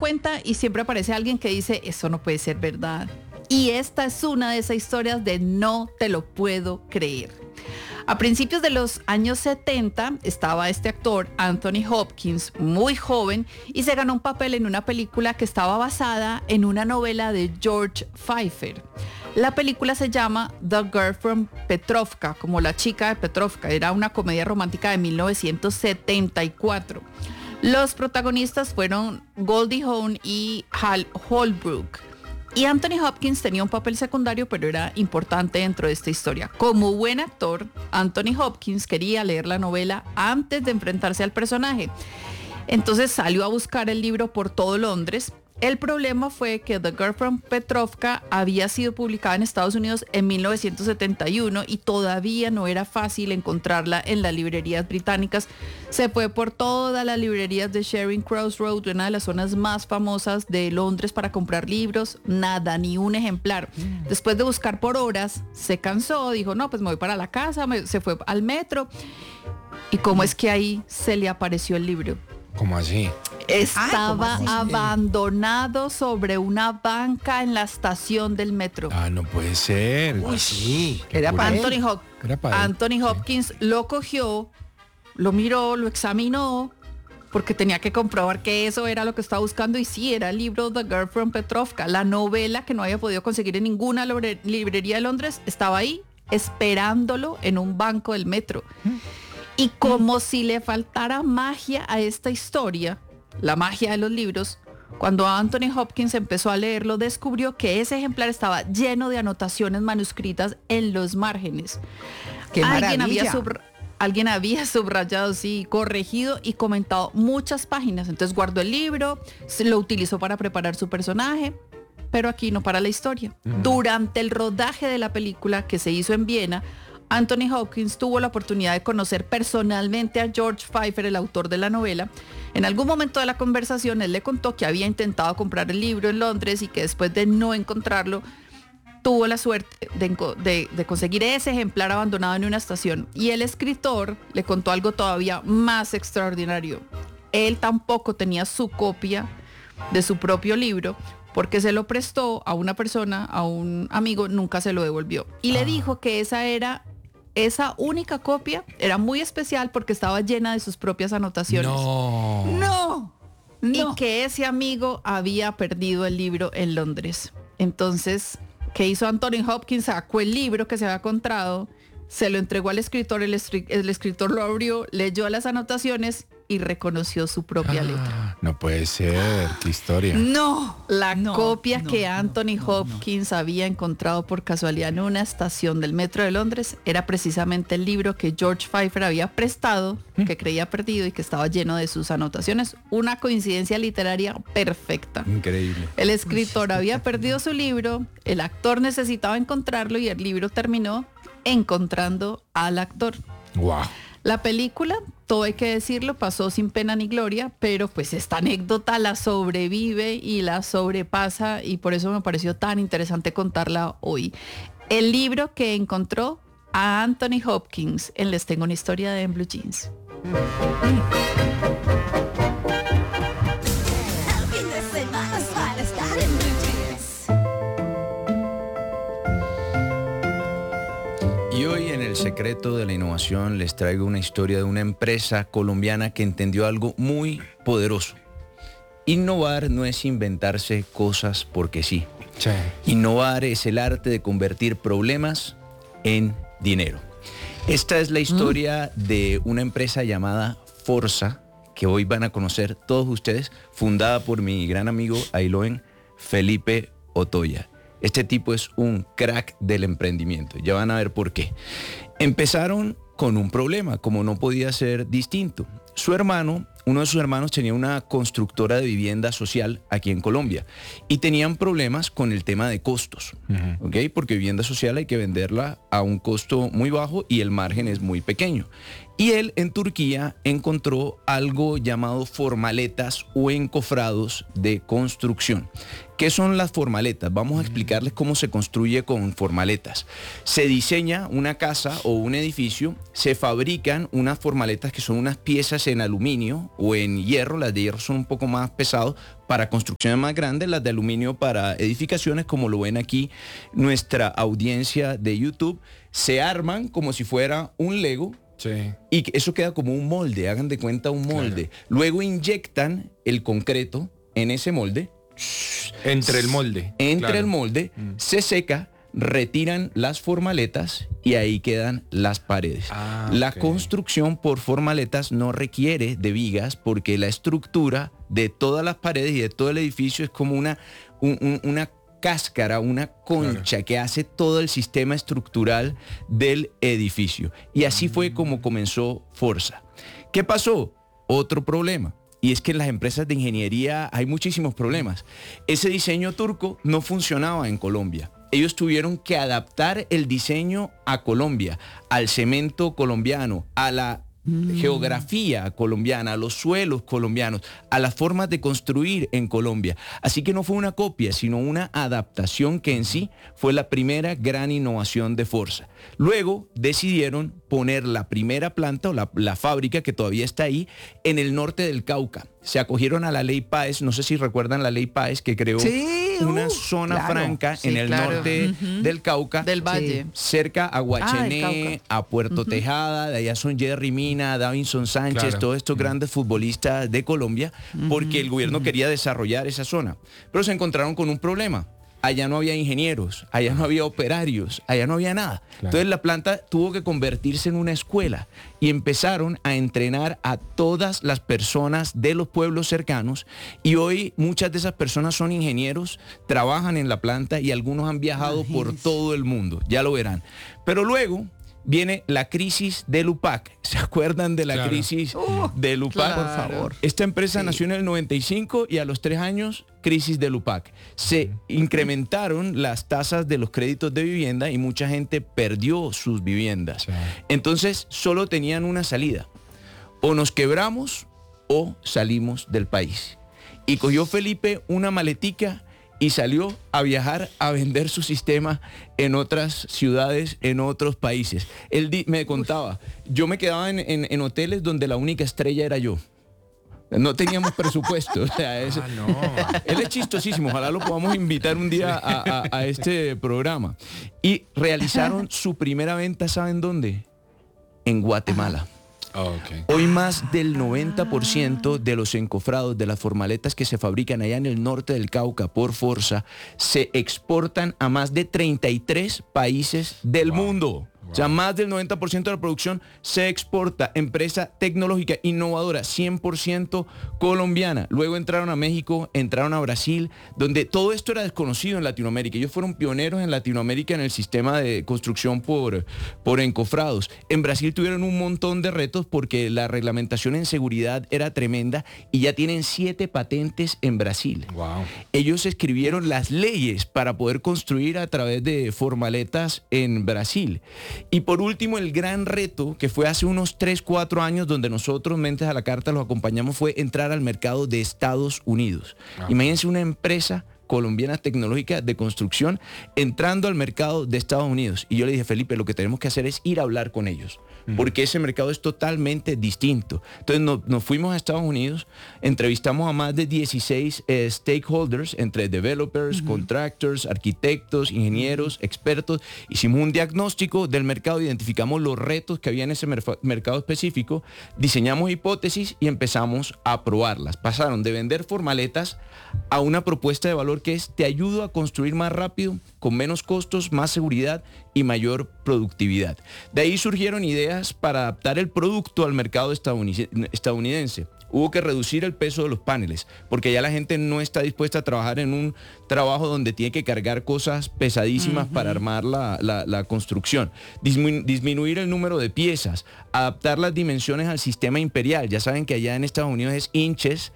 cuenta y siempre aparece alguien que dice, eso no puede ser verdad. Y esta es una de esas historias de no te lo puedo creer. A principios de los años 70 estaba este actor Anthony Hopkins, muy joven, y se ganó un papel en una película que estaba basada en una novela de George Pfeiffer. La película se llama The Girl from Petrovka, como la chica de Petrovka. Era una comedia romántica de 1974. Los protagonistas fueron Goldie Hawn y Hal Holbrook. Y Anthony Hopkins tenía un papel secundario, pero era importante dentro de esta historia. Como buen actor, Anthony Hopkins quería leer la novela antes de enfrentarse al personaje. Entonces salió a buscar el libro por todo Londres. El problema fue que The Girl from Petrovka había sido publicada en Estados Unidos en 1971 y todavía no era fácil encontrarla en las librerías británicas. Se fue por todas las librerías de Charing Cross Road, una de las zonas más famosas de Londres para comprar libros. Nada, ni un ejemplar. Después de buscar por horas, se cansó, dijo, no, pues me voy para la casa, se fue al metro. ¿Y cómo es que ahí se le apareció el libro? ¿Cómo así? Estaba abandonado sobre una banca en la estación del metro. No puede ser. Uy, sí. Era para Anthony Hopkins lo cogió, lo miró, lo examinó, porque tenía que comprobar que eso era lo que estaba buscando. Y sí, era el libro The Girl from Petrovka, la novela que no había podido conseguir en ninguna librería de Londres. Estaba ahí esperándolo en un banco del metro. Y como si le faltara magia a esta historia, la magia de los libros, cuando Anthony Hopkins empezó a leerlo, descubrió que ese ejemplar estaba lleno de anotaciones manuscritas en los márgenes. ¡Qué maravilla! Alguien había subrayado, sí, corregido y comentado muchas páginas. Entonces guardó el libro, lo utilizó para preparar su personaje, pero aquí no para la historia. Durante el rodaje de la película que se hizo en Viena, Anthony Hopkins tuvo la oportunidad de conocer personalmente a George Pfeiffer, el autor de la novela. En algún momento de la conversación, él le contó que había intentado comprar el libro en Londres y que después de no encontrarlo, tuvo la suerte de conseguir ese ejemplar abandonado en una estación. Y el escritor le contó algo todavía más extraordinario. Él tampoco tenía su copia de su propio libro, porque se lo prestó a una persona, a un amigo, nunca se lo devolvió. Y le dijo que esa única copia era muy especial porque estaba llena de sus propias anotaciones. No. Y que ese amigo había perdido el libro en Londres. Entonces, ¿qué hizo Anthony Hopkins? Sacó el libro que se había encontrado, se lo entregó al escritor, el escritor lo abrió, leyó las anotaciones y reconoció su propia letra. No puede ser, qué historia. La copia que Anthony Hopkins había encontrado por casualidad en una estación del metro de Londres era precisamente el libro que George Pfeiffer había prestado, que creía perdido y que estaba lleno de sus anotaciones. Una coincidencia literaria perfecta. Increíble. El escritor había perdido su libro, el actor necesitaba encontrarlo y el libro terminó encontrando al actor. Wow. La película, todo hay que decirlo, pasó sin pena ni gloria, pero pues esta anécdota la sobrevive y la sobrepasa y por eso me pareció tan interesante contarla hoy. El libro que encontró a Anthony Hopkins en Les Tengo una Historia de En Blue Jeans. Y hoy en El Secreto de la Innovación les traigo una historia de una empresa colombiana que entendió algo muy poderoso. Innovar no es inventarse cosas porque sí. Innovar es el arte de convertir problemas en dinero. Esta es la historia de una empresa llamada Forza, que hoy van a conocer todos ustedes, fundada por mi gran amigo Ailoen Felipe Otoya. Este tipo es un crack del emprendimiento. Ya van a ver por qué. Empezaron con un problema, como no podía ser distinto. Uno de sus hermanos tenía una constructora de vivienda social aquí en Colombia y tenían problemas con el tema de costos, ¿ok? Porque vivienda social hay que venderla a un costo muy bajo y el margen es muy pequeño. Y él en Turquía encontró algo llamado formaletas o encofrados de construcción. ¿Qué son las formaletas? Vamos a explicarles cómo se construye con formaletas. Se diseña una casa o un edificio, se fabrican unas formaletas que son unas piezas en aluminio o en hierro. Las de hierro son un poco más pesados para construcciones más grandes, las de aluminio para edificaciones, como lo ven aquí nuestra audiencia de YouTube. Se arman como si fuera un Lego. Sí. Y eso queda como un molde, hagan de cuenta un molde. Claro. Luego inyectan el concreto en ese molde. Entre el molde. El molde, se seca, retiran las formaletas y ahí quedan las paredes. La construcción por formaletas no requiere de vigas porque la estructura de todas las paredes y de todo el edificio es como una cáscara, una concha que hace todo el sistema estructural del edificio. Y así fue como comenzó Forza. ¿Qué pasó? Otro problema. Y es que en las empresas de ingeniería hay muchísimos problemas. Ese diseño turco no funcionaba en Colombia. Ellos tuvieron que adaptar el diseño a Colombia, al cemento colombiano, a la geografía colombiana, a los suelos colombianos, a las formas de construir en Colombia. Así que no fue una copia, sino una adaptación que en sí fue la primera gran innovación de Forza. Luego decidieron poner la primera planta o la fábrica, que todavía está ahí, en el norte del Cauca. Se acogieron a la ley Páez, no sé si recuerdan la ley Páez, que creó una zona franca en el norte del Cauca, del Valle, cerca a Guachené, a Puerto Tejada, de allá son Jerry Mina, Davinson Sánchez, todos estos grandes futbolistas de Colombia, porque el gobierno quería desarrollar esa zona. Pero se encontraron con un problema. Allá no había ingenieros, allá no había operarios, allá no había nada. Entonces la planta tuvo que convertirse en una escuela y empezaron a entrenar a todas las personas de los pueblos cercanos y hoy muchas de esas personas son ingenieros, trabajan en la planta y algunos han viajado por todo el mundo, ya lo verán. Pero luego viene la crisis del UPAC. ¿Se acuerdan de la crisis del UPAC? Por favor. Esta empresa nació en el 95 y a los 3 años, crisis del UPAC. Se incrementaron las tasas de los créditos de vivienda y mucha gente perdió sus viviendas. Entonces, solo tenían una salida. O nos quebramos o salimos del país. Y cogió Felipe una maletica y salió a viajar a vender su sistema en otras ciudades, en otros países. Él me contaba, yo me quedaba en hoteles donde la única estrella era yo. No teníamos presupuesto. O sea, él es chistosísimo, ojalá lo podamos invitar un día a este programa. Y realizaron su primera venta, ¿saben dónde? En Guatemala. Hoy más del 90% de los encofrados de las formaletas que se fabrican allá en el norte del Cauca por Forza se exportan a más de 33 países del mundo. O sea, más del 90% de la producción se exporta. Empresa tecnológica innovadora, 100% colombiana. Luego entraron a México, entraron a Brasil, donde todo esto era desconocido en Latinoamérica. Ellos fueron pioneros en Latinoamérica en el sistema de construcción por encofrados. En Brasil tuvieron un montón de retos porque la reglamentación en seguridad era tremenda y ya tienen 7 patentes en Brasil. Ellos escribieron las leyes para poder construir a través de formaletas en Brasil. Y por último, el gran reto que fue hace unos 3-4 años donde nosotros, Mentes a la Carta, los acompañamos fue entrar al mercado de Estados Unidos. Imagínense una empresa colombiana tecnológica de construcción entrando al mercado de Estados Unidos. Y yo le dije, Felipe, lo que tenemos que hacer es ir a hablar con ellos, porque ese mercado es totalmente distinto. Entonces nos fuimos a Estados Unidos, entrevistamos a más de 16 stakeholders, entre developers, contractors, arquitectos, ingenieros, expertos. Hicimos un diagnóstico del mercado, identificamos los retos que había en ese mercado específico, diseñamos hipótesis y empezamos a probarlas. Pasaron de vender formaletas a una propuesta de valor que es: te ayudo a construir más rápido, con menos costos, más seguridad y mayor productividad. De ahí surgieron ideas para adaptar el producto al mercado estadounidense. Hubo que reducir el peso de los paneles, porque ya la gente no está dispuesta a trabajar en un trabajo donde tiene que cargar cosas pesadísimas para armar la construcción. Disminuir el número de piezas, adaptar las dimensiones al sistema imperial. Ya saben que allá en Estados Unidos es inches,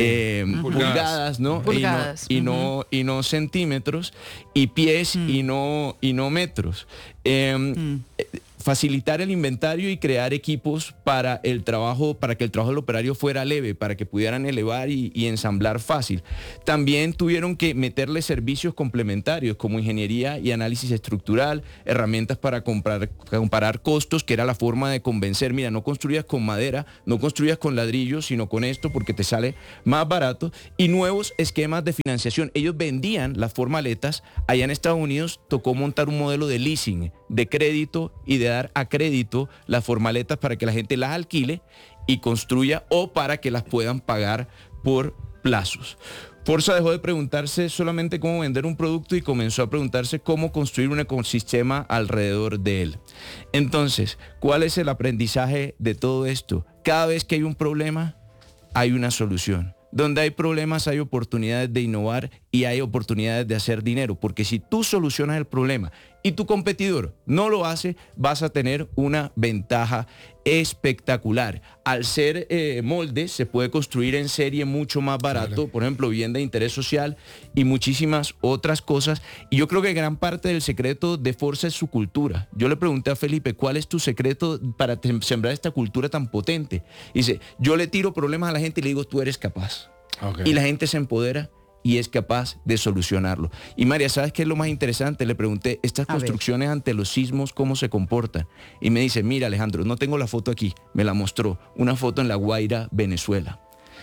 pulgadas, ¿no? Pulgadas. Y no centímetros, y pies y no metros. facilitar el inventario y crear equipos para el trabajo, para que el trabajo del operario fuera leve, para que pudieran elevar y ensamblar fácil. También tuvieron que meterle servicios complementarios como ingeniería y análisis estructural, herramientas para comparar costos, que era la forma de convencer, mira, no construyas con madera, no construyas con ladrillos, sino con esto porque te sale más barato, y nuevos esquemas de financiación. Ellos vendían las formaletas, allá en Estados Unidos tocó montar un modelo de leasing, de crédito y de dar a crédito las formaletas para que la gente las alquile y construya o para que las puedan pagar por plazos. Forza dejó de preguntarse solamente cómo vender un producto y comenzó a preguntarse cómo construir un ecosistema alrededor de él. Entonces, ¿cuál es el aprendizaje de todo esto? Cada vez que hay un problema, hay una solución. Donde hay problemas hay oportunidades de innovar y hay oportunidades de hacer dinero, porque si tú solucionas el problema y tu competidor no lo hace, vas a tener una ventaja espectacular. Al ser moldes, se puede construir en serie mucho más barato, claro. Por ejemplo, vivienda de interés social y muchísimas otras cosas. Y yo creo que gran parte del secreto de Forza es su cultura. Yo le pregunté a Felipe, ¿cuál es tu secreto para sembrar esta cultura tan potente? Y dice, yo le tiro problemas a la gente y le digo, tú eres capaz. Okay. Y la gente se empodera y es capaz de solucionarlo. Y María, ¿sabes qué es lo más interesante? Le pregunté, estas construcciones ante los sismos, ¿cómo se comportan? Y me dice, mira Alejandro, no tengo la foto aquí, me la mostró, una foto en La Guaira, Venezuela.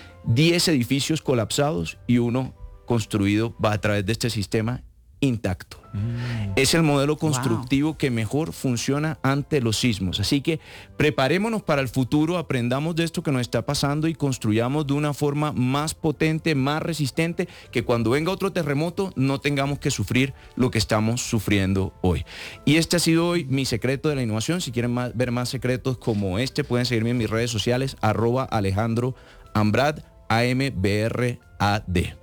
10 edificios colapsados y uno construido va a través de este sistema intacto. Es el modelo constructivo que mejor funciona ante los sismos. Así que preparémonos para el futuro, aprendamos de esto que nos está pasando y construyamos de una forma más potente, más resistente, que cuando venga otro terremoto no tengamos que sufrir lo que estamos sufriendo hoy. Y este ha sido hoy mi secreto de la innovación. Si quieren ver más secretos como este, pueden seguirme en mis redes sociales, @Alejandro Ambrad, AMBRAD.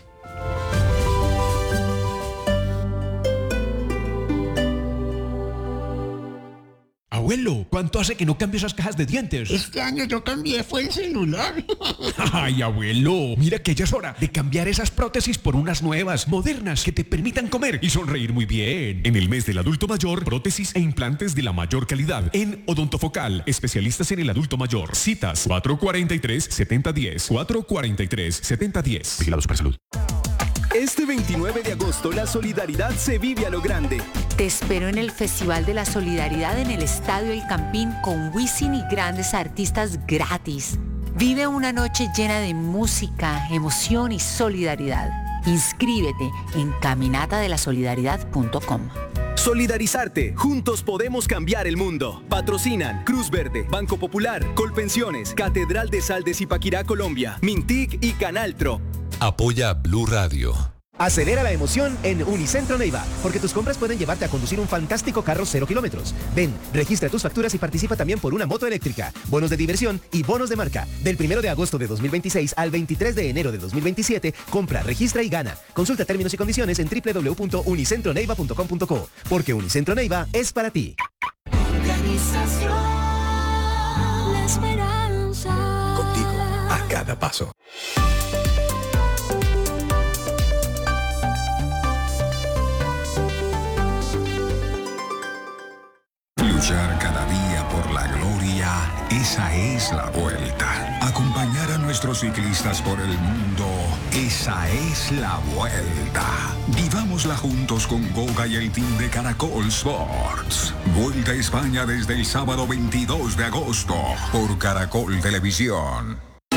Abuelo, ¿cuánto hace que no cambio esas cajas de dientes? Este año yo cambié, fue el celular. Ay, abuelo, mira que ya es hora de cambiar esas prótesis por unas nuevas, modernas, que te permitan comer y sonreír muy bien. En el mes del adulto mayor, prótesis e implantes de la mayor calidad en Odontofocal, especialistas en el adulto mayor. Citas 443-7010, 443-7010. Vigilado Supersalud. Este 29 de agosto la solidaridad se vive a lo grande. Te espero en el Festival de la Solidaridad en el Estadio El Campín con Wisin y grandes artistas gratis. Vive una noche llena de música, emoción y solidaridad. Inscríbete en caminatadelasolidaridad.com. Solidarizarte. Juntos podemos cambiar el mundo. Patrocinan Cruz Verde, Banco Popular, Colpensiones, Catedral de Sal de Zipaquirá, Colombia, Mintic y Canaltro. Apoya Blue Radio. Acelera la emoción en Unicentro Neiva, porque tus compras pueden llevarte a conducir un fantástico carro 0 kilómetros. Ven, registra tus facturas y participa también por una moto eléctrica, bonos de diversión y bonos de marca. Del 1 de agosto de 2026 al 23 de enero de 2027, compra, registra y gana. Consulta términos y condiciones en www.unicentroneiva.com.co, porque Unicentro Neiva es para ti. Organización La Esperanza. Contigo a cada paso. Luchar cada día por la gloria, esa es la vuelta. Acompañar a nuestros ciclistas por el mundo, esa es la vuelta. Vivámosla juntos con Goga y el team de Caracol Sports. Vuelta a España desde el sábado 22 de agosto por Caracol Televisión.